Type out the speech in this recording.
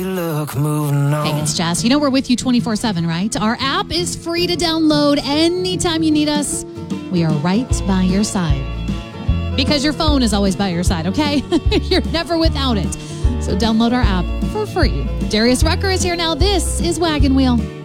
Look, moving on. Hey, it's Jess. You know we're with you 24/7, right? Our app is free to download anytime you need us. We are right by your side. Because your phone is always by your side, okay? You're never without it. So download our app for free. Darius Rucker is here now. This is Wagon Wheel.